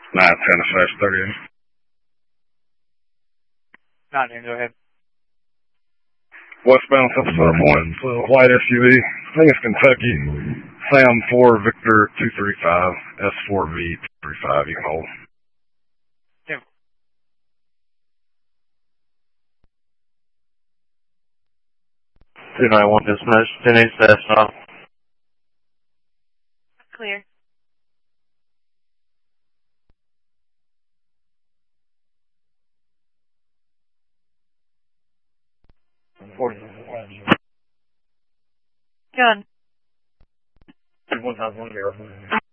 910/30. 910, go ahead. Westbound Silver Point, white SUV. I think it's Kentucky. Sam 4 Victor 235 S4V 235. You can hold. Yeah. 291 dispatch, 10-8 fast off. Clear. Gun. 151